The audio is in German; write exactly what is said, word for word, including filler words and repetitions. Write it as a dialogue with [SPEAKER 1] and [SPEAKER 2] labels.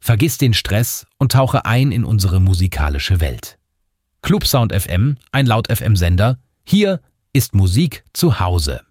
[SPEAKER 1] Vergiss den Stress und tauche ein in unsere musikalische Welt. Clubsound F M, ein Laut-F M-Sender. Hier ist Musik zu Hause.